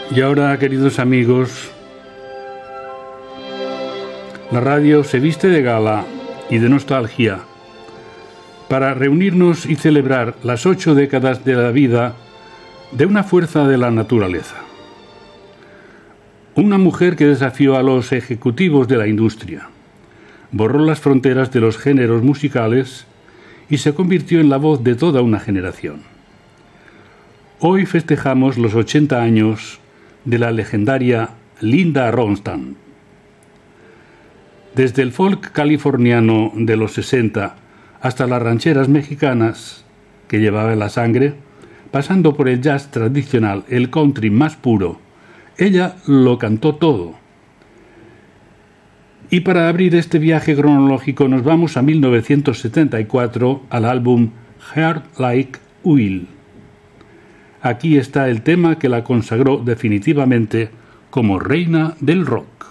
Y ahora, queridos amigos, la radio se viste de gala y de nostalgia para reunirnos y celebrar las 8 décadas de la vida de una fuerza de la naturaleza. Una mujer que desafió a los ejecutivos de la industria, borró las fronteras de los géneros musicales y se convirtió en la voz de toda una generación. Hoy festejamos los 80 años de la legendaria Linda Ronstadt. Desde el folk californiano de los 60 hasta las rancheras mexicanas que llevaba en la sangre, pasando por el jazz tradicional, el country más puro, ella lo cantó todo. Y para abrir este viaje cronológico nos vamos a 1974 al álbum Heart Like Oil. Aquí está el tema que la consagró definitivamente como reina del rock.